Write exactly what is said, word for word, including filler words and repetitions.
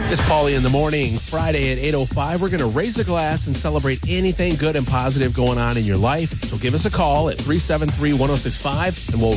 It's Paulie in the morning, Friday at eight oh five. We're going to raise a glass and celebrate anything good and positive going on in your life. So give us a call at three seven three, one oh six five, and we'll